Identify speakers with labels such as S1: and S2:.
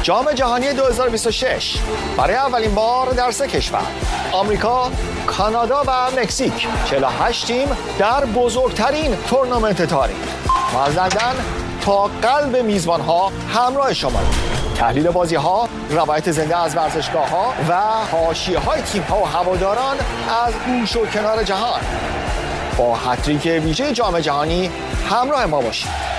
S1: جام جهانی 2026 برای اولین بار در 3 کشور آمریکا، کانادا و مکزیک 48 تیم در بزرگترین تورنمنت تاریخ. ما از لندن تا قلب میزبان‌ها همراه شما. تحلیل بازی‌ها، روایت زنده از ورزشگاه‌ها و حاشیه‌های تیم‌ها و هواداران از گوش و کنار جهان. با هتریک ویژه جام جهانی همراه ما باشید.